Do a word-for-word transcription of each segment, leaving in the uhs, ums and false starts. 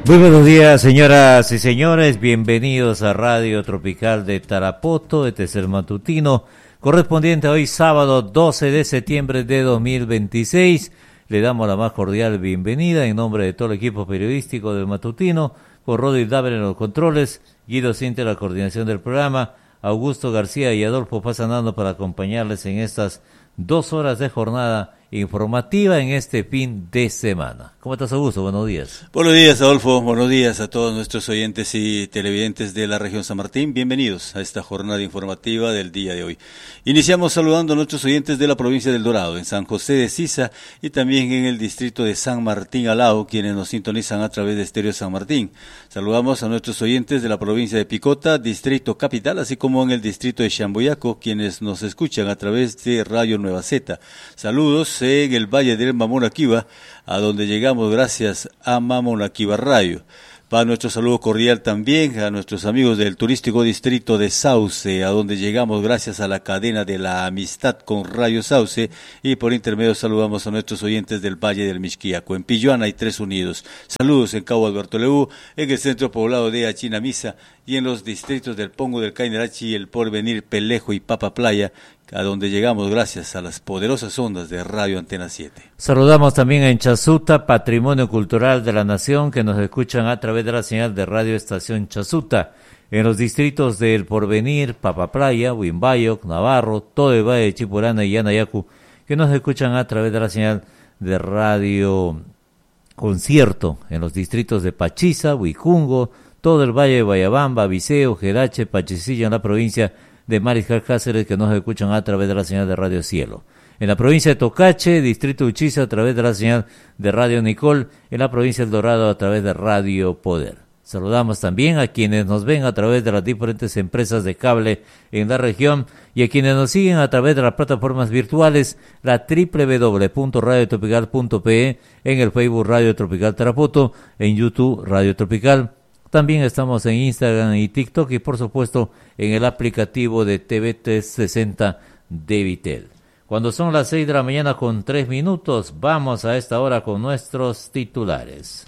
Muy buenos días, señoras y señores, bienvenidos a Radio Tropical de Tarapoto, este es el matutino, correspondiente a hoy sábado doce de septiembre de dos mil veintiséis. Le damos la más cordial bienvenida en nombre de todo el equipo periodístico del matutino, con Rodri Daver en los controles, Guido Cinta en la coordinación del programa, Augusto García y Adolfo Pasanando para acompañarles en estas dos horas de jornada informativa en este fin de semana. ¿Cómo estás, Augusto? Buenos días. Buenos días, Adolfo. Buenos días a todos nuestros oyentes y televidentes de la región San Martín. Bienvenidos a esta jornada informativa del día de hoy. Iniciamos saludando a nuestros oyentes de la provincia del Dorado, en San José de Sisa y también en el distrito de San Martín Alao, quienes nos sintonizan a través de Estéreo San Martín. Saludamos a nuestros oyentes de la provincia de Picota, distrito capital, así como en el distrito de Chamboyaco, quienes nos escuchan a través de Radio Nueva Z. Saludos en el Valle del Mamonaquiba, a donde llegamos gracias a Mamonaquiba Radio. Va nuestro saludo cordial también a nuestros amigos del turístico distrito de Sauce, a donde llegamos gracias a la cadena de la amistad con Radio Sauce, y por intermedio saludamos a nuestros oyentes del Valle del Mixquiaco. En Pilluana y Tres Unidos. Saludos en Cabo Alberto Leú, en el centro poblado de Achinamisa y en los distritos del Pongo del Cainarachi, El Porvenir, Pelejo y Papa Playa, a donde llegamos gracias a las poderosas ondas de Radio Antena siete. Saludamos también en Chasuta, Patrimonio Cultural de la Nación, que nos escuchan a través de la señal de Radio Estación Chasuta, en los distritos de El Porvenir, Papa Playa, Huimbayoc, Navarro, todo el Valle de Chipurana y Yanayacu, que nos escuchan a través de la señal de Radio Concierto, en los distritos de Pachiza, Huijungo, todo el Valle de Bayabamba, Viseo, Jerache, Pachicilla, en la provincia de Mariscal Cáceres, que nos escuchan a través de la señal de Radio Cielo. En la provincia de Tocache, distrito de Uchiza, a través de la señal de Radio Nicol, en la provincia del Dorado, a través de Radio Poder. Saludamos también a quienes nos ven a través de las diferentes empresas de cable en la región y a quienes nos siguen a través de las plataformas virtuales, la doble u doble u doble u punto radio tropical punto pe e, en el Facebook Radio Tropical Tarapoto, en YouTube Radio Tropical. También estamos en Instagram y TikTok y por supuesto en el aplicativo de T V trescientos sesenta de Vitel. Cuando son las seis de la mañana con tres minutos, vamos a esta hora con nuestros titulares.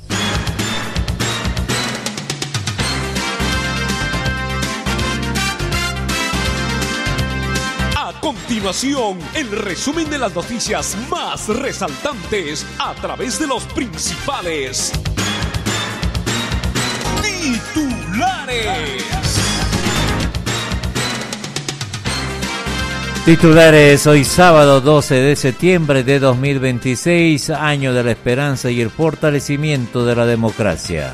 A continuación, el resumen de las noticias más resaltantes a través de los principales titulares. Titulares hoy sábado doce de septiembre de dos mil veintiséis, año de la esperanza y el fortalecimiento de la democracia.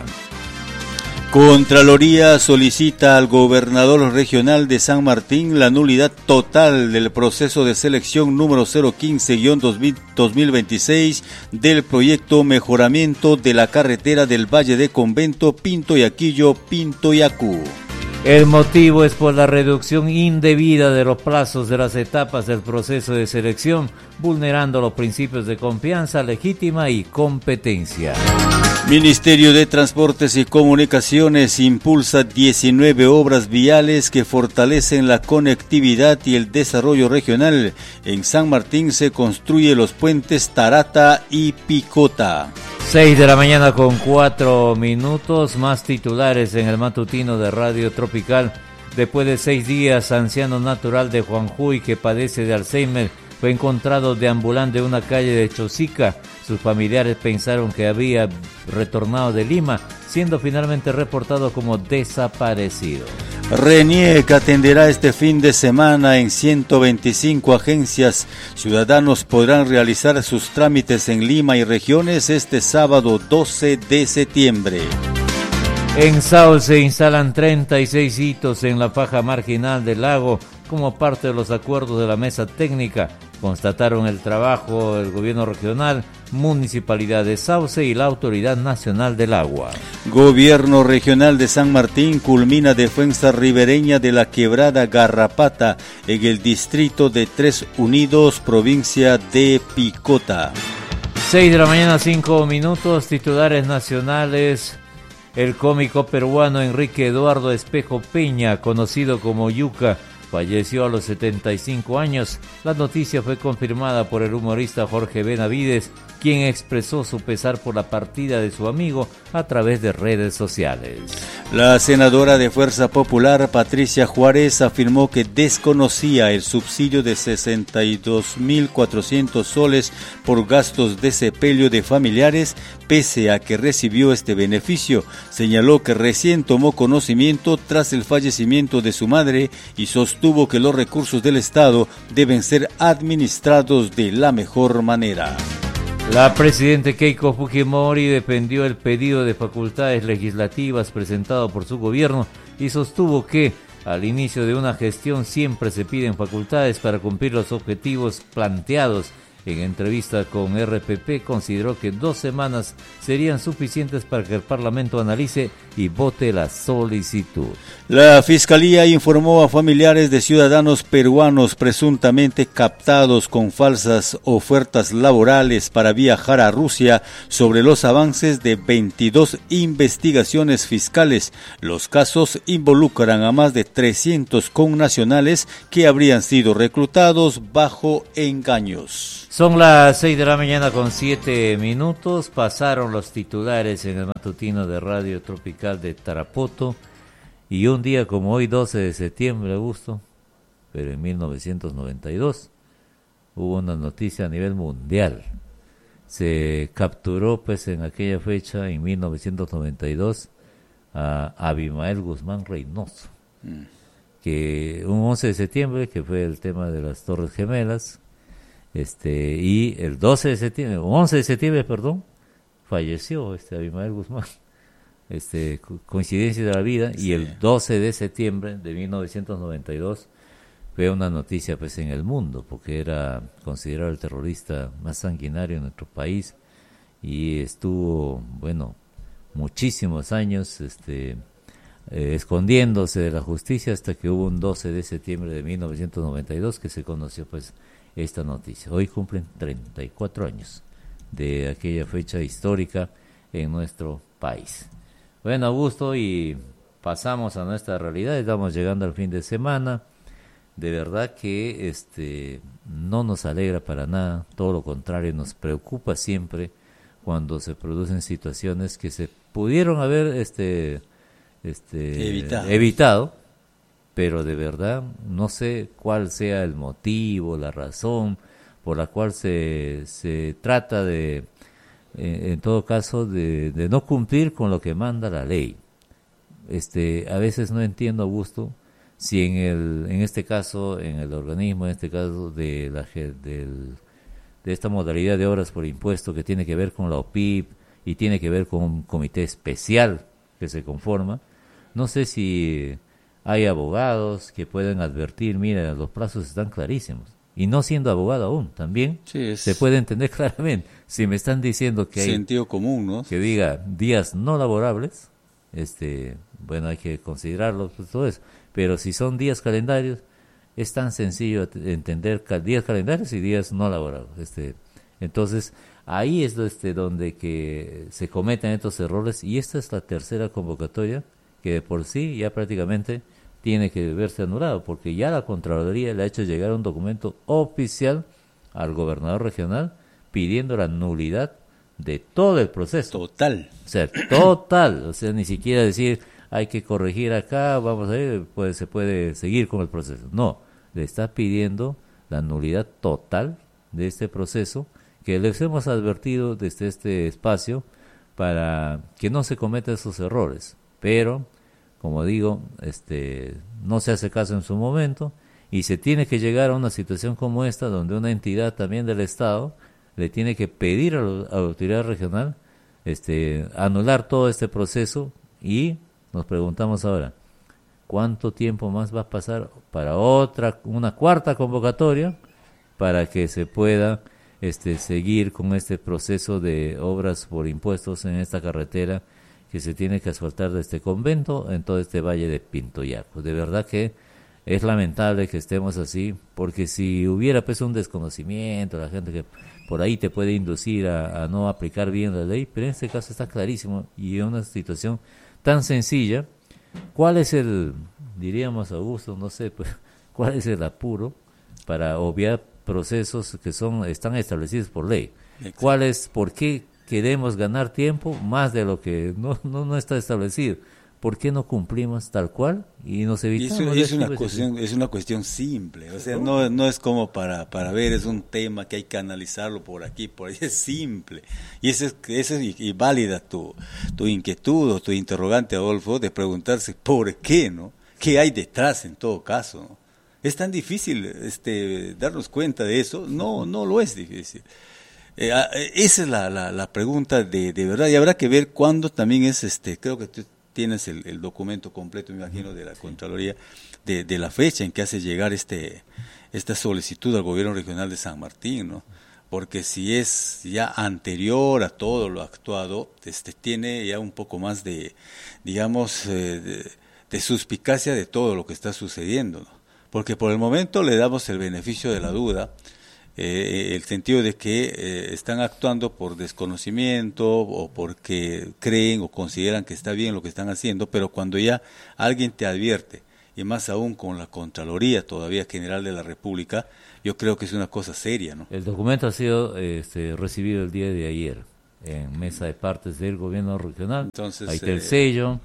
Contraloría solicita al gobernador regional de San Martín la nulidad total del proceso de selección número cero quince guión dos mil veintiséis del proyecto Mejoramiento de la carretera del Valle de Convento Pintoyaquillo Pintoyacú. El motivo es por la reducción indebida de los plazos de las etapas del proceso de selección, vulnerando los principios de confianza legítima y competencia. Ministerio de Transportes y Comunicaciones impulsa diecinueve obras viales que fortalecen la conectividad y el desarrollo regional. En San Martín se construyen los puentes Tarata y Picota. seis de la mañana con cuatro minutos, más titulares en el matutino de Radio Tropical. Después de seis días, anciano natural de Juanjuy que padece de Alzheimer fue encontrado deambulando en una calle de Chosica. Sus familiares pensaron que había retornado de Lima, siendo finalmente reportado como desaparecido. RENIEC atenderá este fin de semana en ciento veinticinco agencias. Ciudadanos podrán realizar sus trámites en Lima y regiones este sábado doce de septiembre. En Sauce se instalan treinta y seis hitos en la faja marginal del lago como parte de los acuerdos de la mesa técnica. Constataron el trabajo del gobierno regional, Municipalidad de Sauce y la Autoridad Nacional del Agua. Gobierno regional de San Martín culmina defensa ribereña de la quebrada Garrapata en el distrito de Tres Unidos, provincia de Picota. seis de la mañana, cinco minutos, titulares nacionales. El cómico peruano Enrique Eduardo Espejo Peña, conocido como Yuca, falleció a los setenta y cinco años. La noticia fue confirmada por el humorista Jorge Benavides, quien expresó su pesar por la partida de su amigo a través de redes sociales. La senadora de Fuerza Popular, Patricia Juárez, afirmó que desconocía el subsidio de sesenta y dos mil cuatrocientos soles por gastos de sepelio de familiares, pese a que recibió este beneficio. Señaló que recién tomó conocimiento tras el fallecimiento de su madre y sostuvo que los recursos del Estado deben ser administrados de la mejor manera. La presidenta Keiko Fujimori defendió el pedido de facultades legislativas presentado por su gobierno y sostuvo que al inicio de una gestión siempre se piden facultades para cumplir los objetivos planteados. En entrevista con R P P consideró que dos semanas serían suficientes para que el Parlamento analice y vote la solicitud. La Fiscalía informó a familiares de ciudadanos peruanos presuntamente captados con falsas ofertas laborales para viajar a Rusia sobre los avances de veintidós investigaciones fiscales. Los casos involucran a más de trescientos connacionales que habrían sido reclutados bajo engaños. Son las seis de la mañana con siete minutos, pasaron los titulares en el matutino de Radio Tropical de Tarapoto, y un día como hoy, doce de septiembre, Augusto, pero en mil novecientos noventa y dos, hubo una noticia a nivel mundial. Se capturó pues en aquella fecha, en mil novecientos noventa y dos, a Abimael Guzmán Reynoso, mm. que un once de septiembre, que fue el tema de las Torres Gemelas, Este, y el doce de septiembre, once de septiembre, perdón, falleció este Abimael Guzmán, este, coincidencia de la vida, sí. Y el doce de septiembre de mil novecientos noventa y dos fue una noticia pues en el mundo, porque era considerado el terrorista más sanguinario en nuestro país, y estuvo, bueno, muchísimos años, este, eh, escondiéndose de la justicia, hasta que hubo un doce de septiembre de mil novecientos noventa y dos que se conoció pues esta noticia. Hoy cumplen treinta y cuatro años de aquella fecha histórica en nuestro país. Bueno, Augusto, y pasamos a nuestra realidad, estamos llegando al fin de semana. De verdad que este no nos alegra para nada, todo lo contrario, nos preocupa siempre cuando se producen situaciones que se pudieron haber este, este evitado. evitado pero de verdad no sé cuál sea el motivo, la razón por la cual se, se trata de, eh, en todo caso, de, de no cumplir con lo que manda la ley. Este, a veces no entiendo, Augusto, si en el, en este caso, en el organismo, en este caso de la del, de esta modalidad de obras por impuesto que tiene que ver con la O P I P y tiene que ver con un comité especial que se conforma, no sé si hay abogados que pueden advertir, mira, los plazos están clarísimos. Y no siendo abogado aún, también sí, es... se puede entender claramente. Si me están diciendo que hay... Sentido común, ¿no? Que diga días no laborables, este, bueno, hay que considerarlo, pues, todo eso. Pero si son días calendarios, es tan sencillo entender días calendarios y días no laborables. Este, entonces, ahí es este, donde que se cometen estos errores, y esta es la tercera convocatoria que de por sí ya prácticamente tiene que verse anulado, porque ya la Contraloría le ha hecho llegar un documento oficial al gobernador regional pidiendo la nulidad de todo el proceso. Total. O sea, total. O sea, ni siquiera decir, hay que corregir acá, vamos a ver, pues se puede seguir con el proceso. No, le está pidiendo la nulidad total de este proceso, que les hemos advertido desde este espacio para que no se cometan esos errores. Pero, como digo, este no se hace caso en su momento, y se tiene que llegar a una situación como esta, donde una entidad también del Estado le tiene que pedir a la, a la autoridad regional este anular todo este proceso, y nos preguntamos ahora, ¿cuánto tiempo más va a pasar para otra, una cuarta convocatoria para que se pueda este seguir con este proceso de obras por impuestos en esta carretera que se tiene que asfaltar de este convento en todo este valle de Pintoyaco? De verdad que es lamentable que estemos así, porque si hubiera pues un desconocimiento, la gente que por ahí te puede inducir a, a no aplicar bien la ley, pero en este caso está clarísimo, y en una situación tan sencilla, ¿cuál es el, diríamos, Augusto, no sé, pues, ¿Cuál es el apuro para obviar procesos que son están establecidos por ley? Exacto. ¿Cuál es, por qué queremos ganar tiempo más de lo que no, no, no está establecido? ¿Por qué no cumplimos tal cual y nos evitamos? Y es, es, una cuestión, es una cuestión simple, o sea, no, no es como para, para ver, es un tema que hay que analizarlo por aquí, por ahí, es simple. Y eso es, eso es y válida tu, tu inquietud o tu interrogante, Adolfo, de preguntarse ¿por qué, no? ¿Qué hay detrás en todo caso, no? ¿Es tan difícil este, darnos cuenta de eso? No, no lo es difícil. Eh, esa es la, la, la pregunta de, de verdad, y habrá que ver cuándo también es, este, creo que tú tienes el, el documento completo, me imagino, de la Contraloría, de, de la fecha en que hace llegar este esta solicitud al gobierno regional de San Martín, ¿no? Porque si es ya anterior a todo lo actuado, este tiene ya un poco más de, digamos, eh, de, de suspicacia de todo lo que está sucediendo, ¿no? Porque por el momento le damos el beneficio de la duda, Eh, el sentido de que eh, están actuando por desconocimiento o porque creen o consideran que está bien lo que están haciendo, pero cuando ya alguien te advierte, y más aún con la Contraloría todavía General de la República, yo creo que es una cosa seria, ¿no? El documento ha sido este, recibido el día de ayer en mesa de partes del gobierno regional. Entonces, ahí está el eh, sello.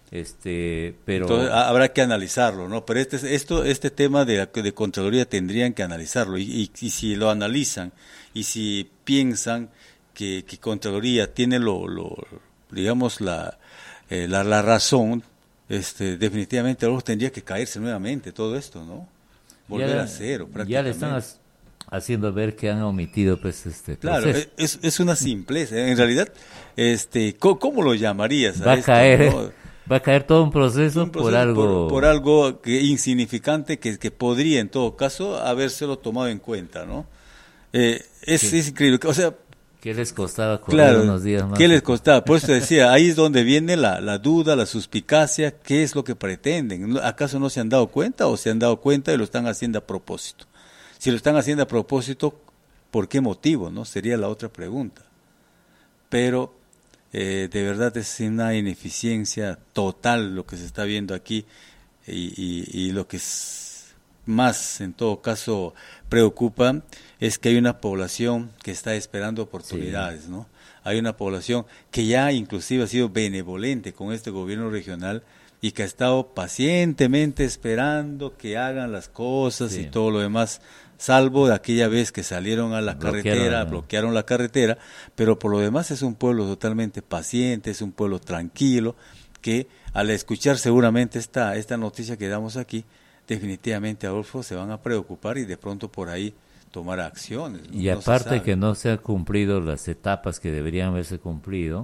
Este, pero entonces, habrá que analizarlo, ¿no? Pero este esto este tema de, de Contraloría tendrían que analizarlo y, y, y si lo analizan y si piensan que, que Contraloría tiene lo, lo digamos la, eh, la la razón, este definitivamente algo tendría que caerse nuevamente todo esto, ¿no? Volver ya, a cero prácticamente. Ya le están haciendo ver que han omitido pues este claro, proceso. es es una simpleza, en realidad este ¿cómo, cómo lo llamarías? Va a, a esto, caer ¿no? Va a caer todo un proceso, un proceso por algo por, por algo que insignificante que, que podría en todo caso habérselo tomado en cuenta, ¿no? Eh, es, es increíble, o sea, ¿qué les costaba correr claro, unos días más? ¿Qué les costaba? Por eso decía, ahí es donde viene la, la duda, la suspicacia, ¿qué es lo que pretenden? ¿Acaso no se han dado cuenta o se han dado cuenta y lo están haciendo a propósito? Si lo están haciendo a propósito, ¿por qué motivo, no? Sería la otra pregunta. Pero Eh, de verdad es una ineficiencia total lo que se está viendo aquí y, y, y lo que es más en todo caso preocupa es que hay una población que está esperando oportunidades, sí. ¿no? Hay una población que ya inclusive ha sido benevolente con este gobierno regional y que ha estado pacientemente esperando que hagan las cosas sí. y todo lo demás, salvo de aquella vez que salieron a la bloquearon, carretera, ¿no? bloquearon la carretera, pero por lo demás es un pueblo totalmente paciente, es un pueblo tranquilo, que al escuchar seguramente esta, esta noticia que damos aquí, definitivamente, Adolfo, se van a preocupar y de pronto por ahí tomar acciones, ¿no? Y aparte no que no se han cumplido las etapas que deberían haberse cumplido,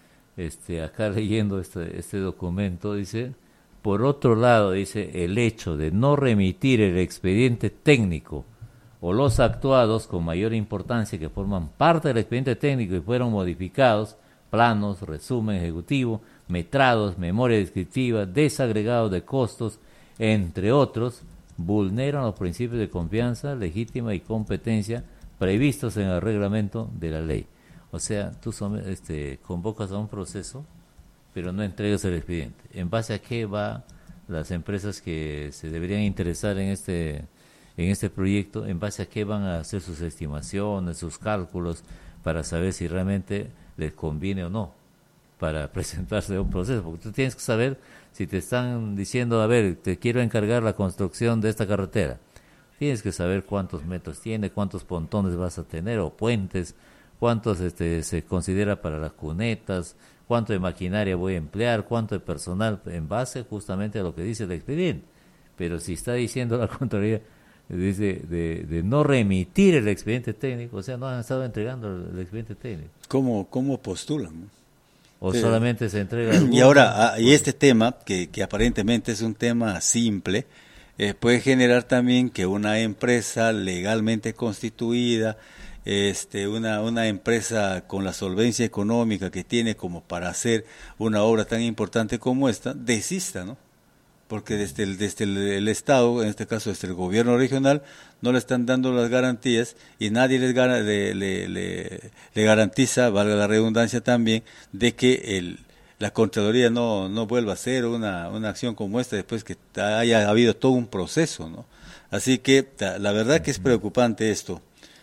este acá leyendo este, este documento dice, por otro lado, dice, el hecho de no remitir el expediente técnico o los actuados con mayor importancia que forman parte del expediente técnico y fueron modificados, planos, resumen ejecutivo, metrados, memoria descriptiva, desagregados de costos, entre otros, vulneran los principios de confianza legítima y competencia previstos en el reglamento de la ley. O sea, tú este, convocas a un proceso, pero no entregas el expediente. ¿En base a qué va las empresas que se deberían interesar en este en este proyecto? ¿En base a qué van a hacer sus estimaciones, sus cálculos para saber si realmente les conviene o no para presentarse a un proceso? Porque tú tienes que saber si te están diciendo, a ver, te quiero encargar la construcción de esta carretera. Tienes que saber cuántos metros tiene, cuántos pontones vas a tener o puentes, cuántos este, se considera para las cunetas, cuánto de maquinaria voy a emplear, cuánto de personal, en base justamente a lo que dice el expediente. Pero si está diciendo la Contraloría, dice de, de no remitir el expediente técnico, o sea, no han estado entregando el, el expediente técnico. ¿Cómo, cómo postulan? O sí. solamente se entrega. Y ahora, y este tema, que, que aparentemente es un tema simple, eh, puede generar también que una empresa legalmente constituida, este una una empresa con la solvencia económica que tiene como para hacer una obra tan importante como esta, desista, ¿no? Porque desde el desde el, el Estado, en este caso desde el gobierno regional, no le están dando las garantías y nadie les gana, le, le, le, le garantiza, valga la redundancia también, de que el la Contraloría no, no vuelva a hacer una, una acción como esta después que haya habido todo un proceso, ¿no? Así que la verdad que es preocupante esto.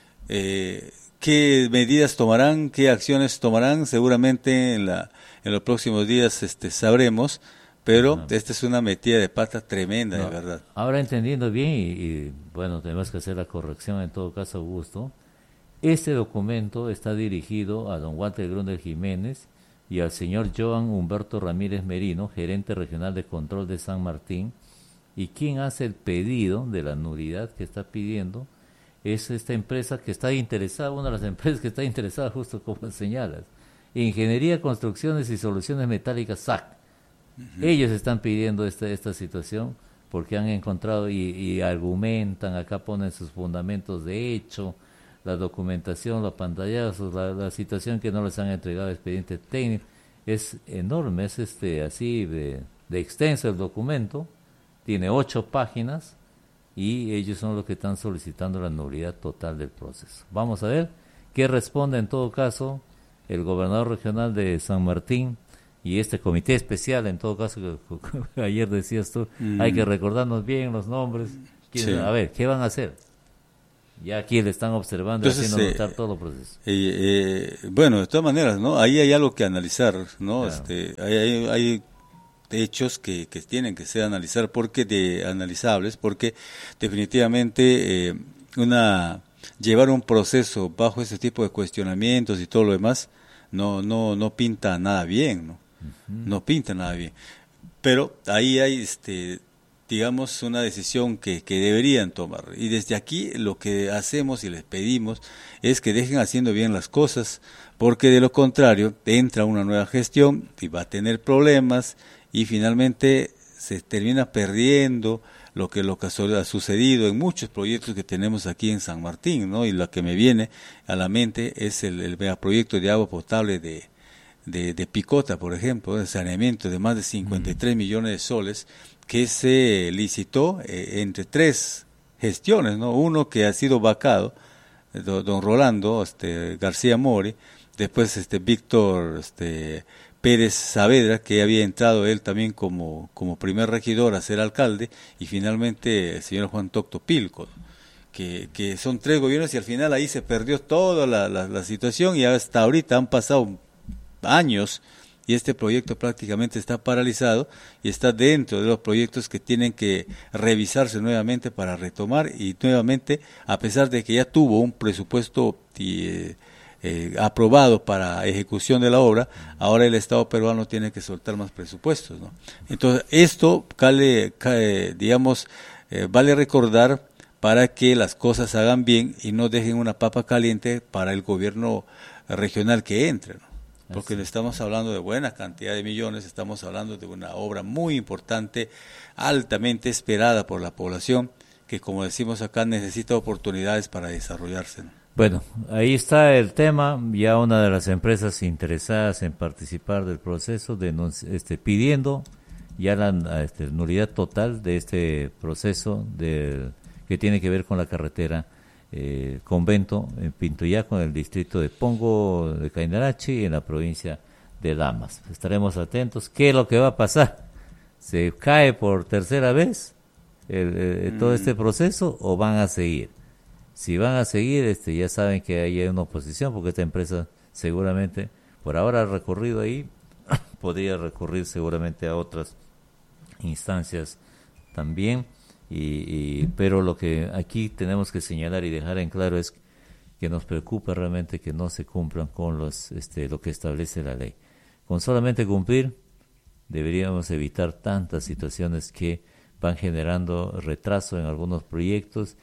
Eh, ¿Qué medidas tomarán? ¿Qué acciones tomarán? Seguramente en, la, en los próximos días este, sabremos, pero no. Esta es una metida de pata tremenda, no. de verdad. Ahora entendiendo bien, y, y bueno, tenemos que hacer la corrección en todo caso, Augusto, este documento está dirigido a don Walter Grundel Jiménez y al señor Joan Humberto Ramírez Merino, gerente regional de control de San Martín, y quien hace el pedido de la nulidad que está pidiendo es esta empresa que está interesada, una de las empresas que está interesada justo como señalas, Ingeniería, Construcciones y Soluciones Metálicas S A C. Uh-huh. Ellos están pidiendo esta, esta situación porque han encontrado y, y argumentan, acá ponen sus fundamentos de hecho, la documentación, los pantallazos, la, la situación que no les han entregado expedientes técnicos, es enorme, es este así de, de extenso el documento, tiene ocho páginas y ellos son los que están solicitando la nulidad total del proceso. Vamos a ver qué responde en todo caso el gobernador regional de San Martín y este comité especial, en todo caso, que, que ayer decías tú, mm. hay que recordarnos bien los nombres. Sí. A ver, ¿qué van a hacer? Ya aquí le están observando y haciendo notar eh, todo el proceso. Eh, eh, bueno, de todas maneras, ¿no? Ahí hay algo que analizar, ¿no? Claro. Este, hay, hay, hay hechos que, que tienen que ser analizar porque de analizables, porque definitivamente eh, una llevar un proceso bajo ese tipo de cuestionamientos y todo lo demás no no no pinta nada bien, ¿no? Uh-huh. No pinta nada bien. Pero ahí hay este digamos, una decisión que, que deberían tomar. Y desde aquí lo que hacemos y les pedimos es que dejen haciendo bien las cosas, porque de lo contrario entra una nueva gestión y va a tener problemas y finalmente se termina perdiendo lo que, lo que ha sucedido en muchos proyectos que tenemos aquí en San Martín, ¿no? Y lo que me viene a la mente es el, el megaproyecto de agua potable de, de, de Picota, por ejemplo, de saneamiento de más de cincuenta y tres mm. millones de soles, que se licitó eh, entre tres gestiones, ¿no? Uno que ha sido vacado, eh, don Rolando este, García Mori, después este Víctor este, Pérez Saavedra, que había entrado él también como, como primer regidor a ser alcalde, y finalmente el señor Juan Tocto Pilco, que, que son tres gobiernos y al final ahí se perdió toda la, la, la situación y hasta ahorita han pasado años y este proyecto prácticamente está paralizado y está dentro de los proyectos que tienen que revisarse nuevamente para retomar y nuevamente, a pesar de que ya tuvo un presupuesto y, eh, eh, aprobado para ejecución de la obra, ahora el Estado peruano tiene que soltar más presupuestos, ¿no? Entonces, esto, cale, cale, digamos, eh, vale recordar para que las cosas hagan bien y no dejen una papa caliente para el gobierno regional que entre, ¿no? Porque le estamos hablando de buena cantidad de millones, estamos hablando de una obra muy importante, altamente esperada por la población, que como decimos acá necesita oportunidades para desarrollarse, ¿no? Bueno, ahí está el tema, ya una de las empresas interesadas en participar del proceso, de, este, pidiendo ya la este, nulidad total de este proceso de, que tiene que ver con la carretera Eh, convento en Pintuyaco, en el distrito de Pongo de Cainarachi, en la provincia de Lamas. Estaremos atentos. ¿Qué es lo que va a pasar? ¿Se cae por tercera vez el, el, todo este proceso o van a seguir? Si van a seguir, este, ya saben que hay una oposición, porque esta empresa seguramente, por ahora ha recorrido ahí, podría recurrir seguramente a otras instancias también. Y, y, pero lo que aquí tenemos que señalar y dejar en claro es que nos preocupa realmente que no se cumplan con los este, lo que establece la ley. Con solamente cumplir deberíamos evitar tantas situaciones que van generando retraso en algunos proyectos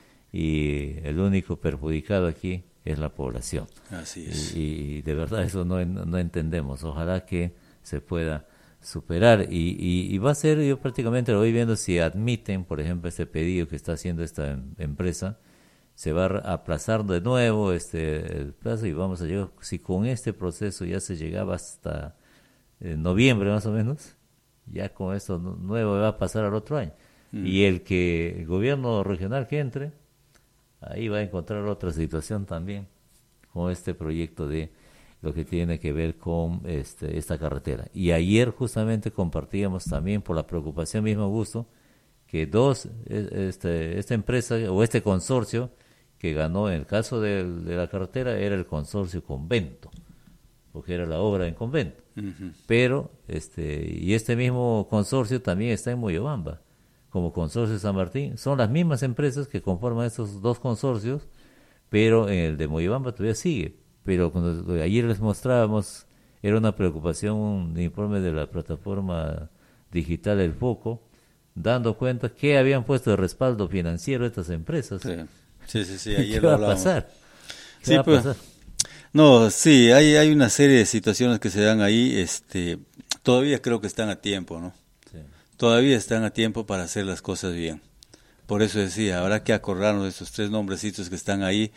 y el único perjudicado aquí es la población. Así es. Y, y de verdad eso no, no entendemos. Ojalá que se pueda superar y, y, y va a ser, yo prácticamente lo voy viendo, si admiten, por ejemplo, este pedido que está haciendo esta em, empresa, se va a aplazar de nuevo este el plazo y vamos a llegar, si con este proceso ya se llegaba hasta eh, noviembre más o menos, ya con esto nuevo va a pasar al otro año. Mm. Y el que el gobierno regional que entre, ahí va a encontrar otra situación también con este proyecto de lo que tiene que ver con este, esta carretera. Y ayer justamente compartíamos también por la preocupación misma, Augusto, que dos, este, esta empresa o este consorcio que ganó en el caso de, de la carretera era el consorcio Convento, porque era la obra en Convento. Uh-huh. Pero, este, y este mismo consorcio también está en Moyobamba, como Consorcio San Martín. Son las mismas empresas que conforman estos dos consorcios, pero en el de Moyobamba todavía sigue. Pero cuando ayer les mostrábamos, era una preocupación, un informe de la plataforma digital El Foco, dando cuenta que habían puesto de respaldo financiero estas empresas. Sí, sí, sí, sí ayer ¿Qué lo va hablamos. a pasar? ¿Qué Sí, va pues, a pasar? No, sí, hay, hay una serie de situaciones que se dan ahí, este, todavía creo que están a tiempo, ¿no? Sí. Todavía están a tiempo para hacer las cosas bien. Por eso decía, habrá que acordarnos de esos tres nombrecitos que están ahí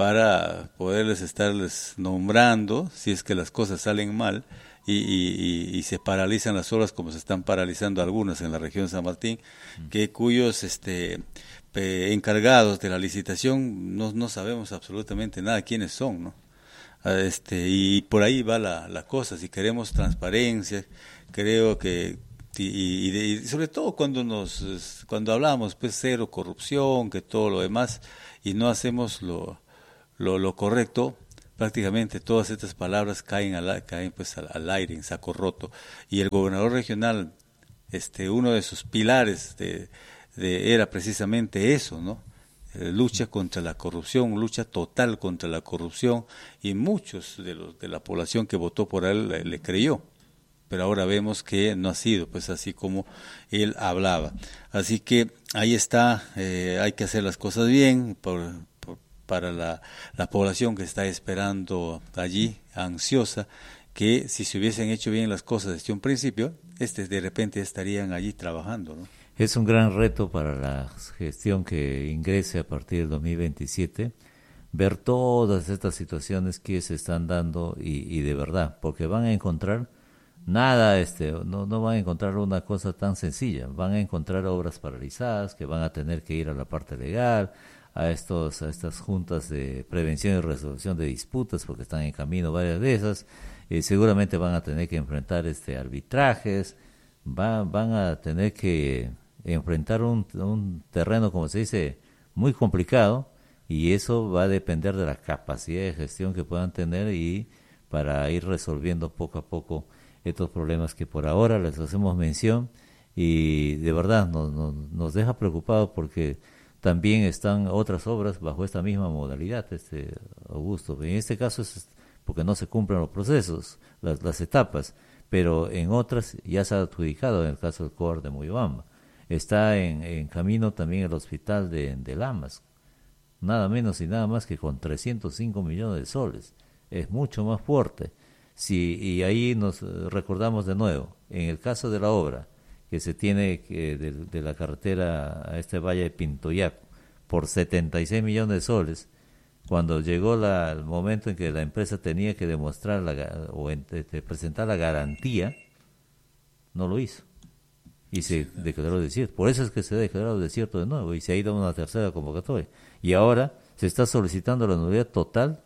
para poderles estarles nombrando si es que las cosas salen mal y, y, y, y se paralizan las obras como se están paralizando algunas en la región de San Martín, mm. que cuyos este eh, encargados de la licitación no, no sabemos absolutamente nada quiénes son, ¿no? Este, y por ahí va la, la cosa. Si queremos transparencia, creo que y, y, y sobre todo cuando nos cuando hablamos pues cero corrupción, que todo lo demás, y no hacemos lo lo, lo correcto, prácticamente todas estas palabras caen al caen pues al, al aire en saco roto. Y el gobernador regional, este uno de sus pilares de, de era precisamente eso, ¿no? Lucha contra la corrupción, lucha total contra la corrupción, y muchos de los de la población que votó por él le, le creyó, pero ahora vemos que no ha sido pues así como él hablaba. Así que ahí está, eh, hay que hacer las cosas bien por, por, para la, la población que está esperando allí, ansiosa, que si se hubiesen hecho bien las cosas desde un principio, este de repente estarían allí trabajando, ¿no? Es un gran reto para la gestión que ingrese a partir del dos mil veintisiete, ver todas estas situaciones que se están dando y, y de verdad, porque van a encontrar nada, este, no, no van a encontrar una cosa tan sencilla, van a encontrar obras paralizadas que van a tener que ir a la parte legal, a estos, a estas juntas de prevención y resolución de disputas, porque están en camino varias de esas, eh, seguramente van a tener que enfrentar este arbitrajes, va, van a tener que enfrentar un, un terreno, como se dice, muy complicado, y eso va a depender de la capacidad de gestión que puedan tener y para ir resolviendo poco a poco estos problemas que por ahora les hacemos mención, y de verdad nos, nos, nos deja preocupados porque también están otras obras bajo esta misma modalidad, este Augusto. En este caso es porque no se cumplen los procesos, las, las etapas, pero en otras ya se ha adjudicado, en el caso del C O A R de Moyobamba. Está en, en camino también el hospital de, de Lamas, nada menos y nada más que con trescientos cinco millones de soles. Es mucho más fuerte. Si, y ahí nos recordamos de nuevo, en el caso de la obra que se tiene que de, de la carretera a este valle de Pintoyaco por setenta y seis millones de soles, cuando llegó la, el momento en que la empresa tenía que demostrar la, o en, de, de presentar la garantía, no lo hizo. Y se declaró desierto. Por eso es que se ha declarado desierto de nuevo y se ha ido a una tercera convocatoria. Y ahora se está solicitando la nulidad total,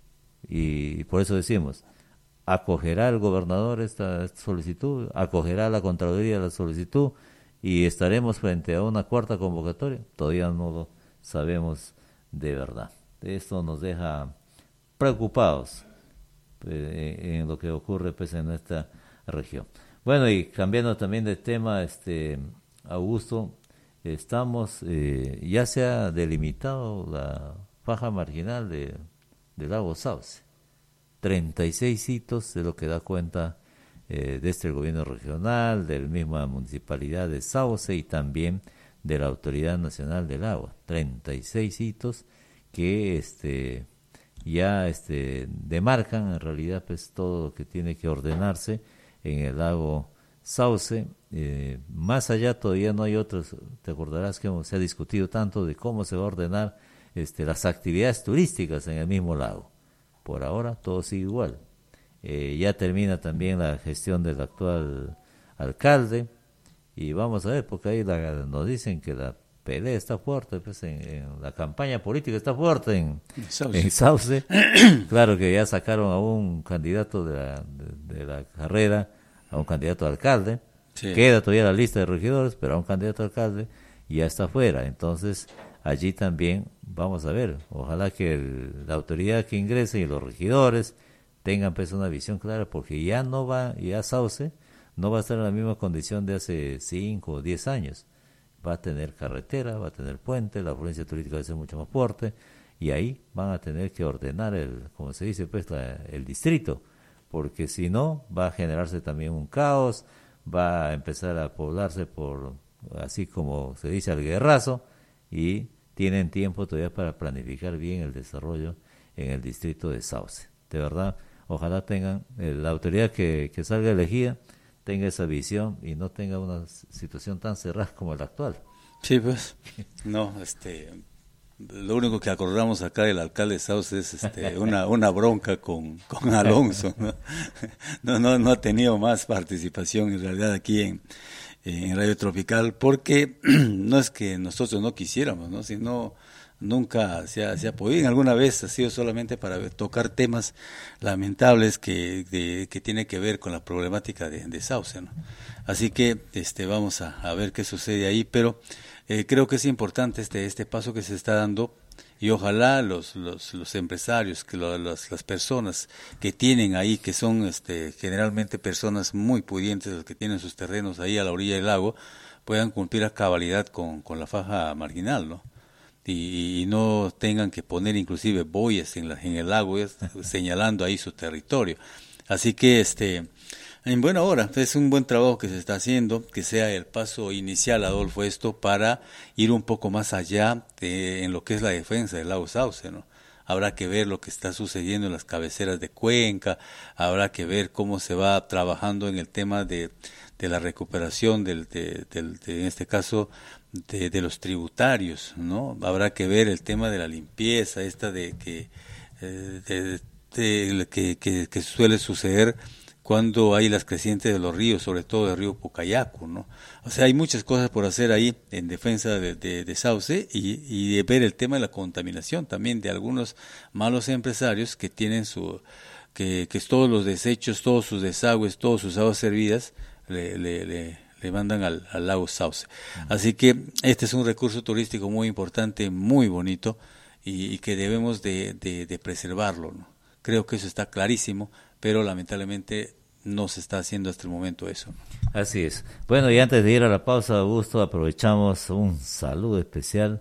y por eso decimos, acogerá el gobernador esta, esta solicitud, acogerá la Contraloría la solicitud, y estaremos frente a una cuarta convocatoria. Todavía no lo sabemos de verdad. Esto nos deja preocupados eh, en lo que ocurre pues, en esta región. Bueno, y cambiando también de tema, este Augusto, estamos, eh, ya se ha delimitado la faja marginal de, del lago Sauce, treinta y seis hitos de lo que da cuenta eh, de este gobierno regional, de la misma municipalidad de Sauce y también de la Autoridad Nacional del Agua, treinta y seis hitos que este ya este demarcan en realidad pues todo lo que tiene que ordenarse en el lago Sauce. Eh, más allá todavía no hay otros, te acordarás que se ha discutido tanto de cómo se va a ordenar este, las actividades turísticas en el mismo lago. Por ahora todo sigue igual. Eh, ya termina también la gestión del actual alcalde, y vamos a ver, porque ahí la, nos dicen que la pelea está fuerte, pues en, en la campaña política está fuerte en Sauce. En Sauce. Claro que ya sacaron a un candidato de la, de, de la carrera, a un candidato a alcalde. Sí. Queda todavía la lista de regidores, pero a un candidato a alcalde ya está fuera. Entonces, allí también vamos a ver. Ojalá que el, la autoridad que ingrese y los regidores tengan pues una visión clara, porque ya no va, ya Sauce no va a estar en la misma condición de hace cinco o diez años. Va a tener carretera, va a tener puente, la afluencia turística va a ser mucho más fuerte, y ahí van a tener que ordenar el, como se dice, pues la, el distrito, porque si no, va a generarse también un caos, va a empezar a poblarse por, así como se dice, al guerrazo, y tienen tiempo todavía para planificar bien el desarrollo en el distrito de Sauce. De verdad, ojalá tengan, eh, la autoridad que, que salga elegida, tenga esa visión y no tenga una situación tan cerrada como la actual. Sí, pues, no, este, lo único que acordamos acá del alcalde de Sauce es este, una, una bronca con, con Alonso, ¿no? No, no, no ha tenido más participación en realidad aquí en, en Radio Tropical, porque no es que nosotros no quisiéramos, ¿no? Sino nunca se ha, se ha podido, alguna vez ha sido solamente para tocar temas lamentables que, de, que tiene que ver con la problemática de, de Sauce, ¿no? Así que este vamos a, a ver qué sucede ahí, pero eh, creo que es importante este este paso que se está dando, y ojalá los los, los empresarios, que lo, los, las personas que tienen ahí, que son este generalmente personas muy pudientes, los que tienen sus terrenos ahí a la orilla del lago, puedan cumplir a cabalidad con, con la faja marginal, ¿no? Y, y no tengan que poner inclusive boyas en, la, en el lago, señalando ahí su territorio. Así que este en buena hora, es un buen trabajo que se está haciendo, que sea el paso inicial, Adolfo, esto para ir un poco más allá de, en lo que es la defensa del lago Sauce, ¿no? Habrá que ver lo que está sucediendo en las cabeceras de Cuenca, habrá que ver cómo se va trabajando en el tema de, de la recuperación del, de, del, de, en este caso, de, de los tributarios, ¿no? Habrá que ver el tema de la limpieza, esta de que, eh, de, de, que, que, que suele suceder cuando hay las crecientes de los ríos, sobre todo el río Pucayacu, ¿no? O sea, hay muchas cosas por hacer ahí en defensa de, de, de Sauce, y, y de ver el tema de la contaminación también de algunos malos empresarios que tienen su, que, que todos los desechos, todos sus desagües, todas sus aguas servidas le, le, le, le mandan al, al lago Sauce. Así que este es un recurso turístico muy importante, muy bonito, y, y que debemos de, de, de preservarlo, ¿no? Creo que eso está clarísimo, pero lamentablemente no se está haciendo hasta el momento eso. Así es. Bueno, y antes de ir a la pausa, Augusto, aprovechamos un saludo especial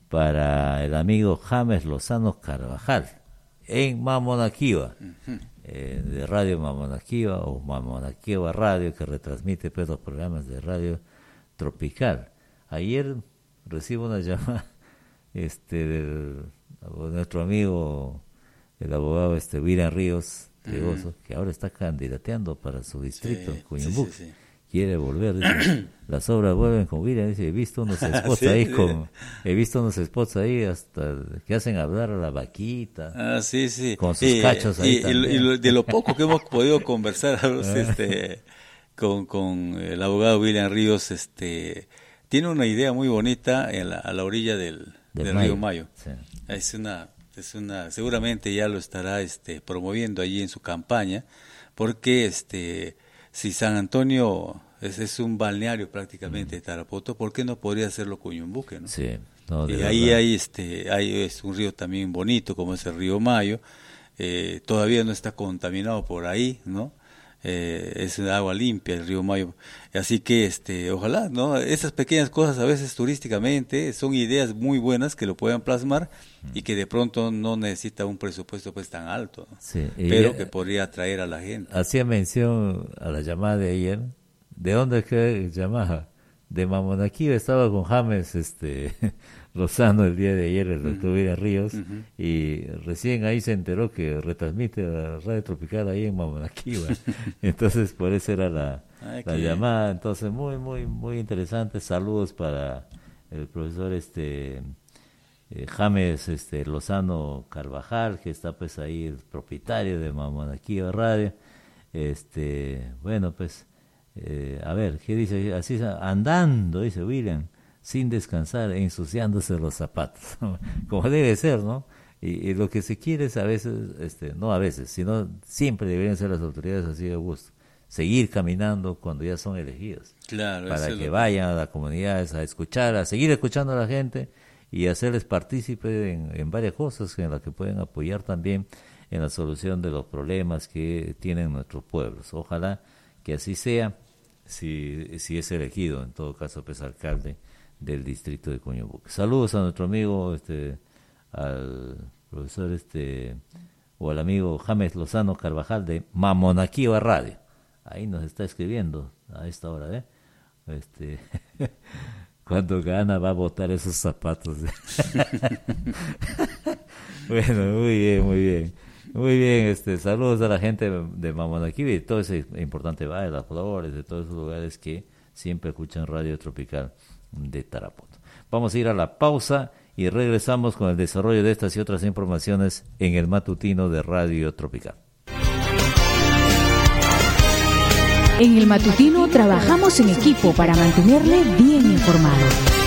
para el amigo James Lozano Carvajal, en Mamonaquiva, uh-huh. eh, de Radio Mamonaquiva, o Mamonaquiva Radio, que retransmite pues, los programas de Radio Tropical. Ayer recibo una llamada este, del, de nuestro amigo, el abogado este, William Ríos, Uh-huh. que ahora está candidateando para su distrito, sí, Cuyumbuc. Sí, sí, sí. Quiere volver, dice, las obras vuelven con William, dice, he visto unos spots ¿Sí? ahí con, he visto unos spots ahí hasta que hacen hablar a la vaquita, ah, sí, sí. con sus y, cachos ahí y, también. Y lo, de lo poco que hemos podido conversar este, con, con el abogado William Ríos, este, tiene una idea muy bonita en la, a la orilla del, del, del Mayo. río Mayo. Sí. Es una es una seguramente ya lo estará este promoviendo allí en su campaña, porque este si San Antonio es, es un balneario prácticamente de Tarapoto, ¿por qué no podría hacerlo Cuyumbuque, no? Sí, no, y ahí hay este hay es un río también bonito como es el río Mayo, eh, todavía no está contaminado por ahí, ¿no? Eh, es agua limpia el río Mayo, así que este ojalá, no, esas pequeñas cosas a veces turísticamente son ideas muy buenas que lo puedan plasmar y que de pronto no necesita un presupuesto pues tan alto, ¿no? Sí, pero que podría atraer a la gente. Hacía mención a la llamada de ayer. ¿De dónde es que llamaba? De Mamonaquiva. Estaba con James este Lozano el día de ayer, el doctor William uh-huh. Ríos, uh-huh. y recién ahí se enteró que retransmite la Radio Tropical ahí en Mamonaquiva. Entonces por eso era la, Ay, la llamada. Entonces muy muy muy interesante. Saludos para el profesor este eh, James este Lozano Carvajal, que está pues ahí, el propietario de Mamonaquiva Radio. Este bueno pues eh, a ver, ¿qué dice? Así andando, dice William, sin descansar, ensuciándose los zapatos, como debe ser, ¿no? Y, y lo que se quiere es a veces, este, no a veces, sino siempre deberían ser las autoridades así de gusto, seguir caminando cuando ya son elegidos, claro, para que lo... vayan a las comunidades a escuchar, a seguir escuchando a la gente y hacerles partícipes en, en varias cosas en las que pueden apoyar también en la solución de los problemas que tienen nuestros pueblos. Ojalá que así sea, si, si es elegido, en todo caso, pues alcalde del distrito de Coñubuque. Saludos a nuestro amigo, este, al profesor, este, o al amigo James Lozano Carvajal de Mamonaquiva Radio. Ahí nos está escribiendo a esta hora, ¿eh? Este, cuando gana va a botar esos zapatos. Bueno, muy bien, muy bien. Muy bien, este, saludos a la gente de Mamonaquiva y de todo ese importante valle, Las Flores, de todos esos lugares que siempre escuchan Radio Tropical de Tarapoto. Vamos a ir a la pausa y regresamos con el desarrollo de estas y otras informaciones en el matutino de Radio Tropical. En el matutino trabajamos en equipo para mantenerle bien informado.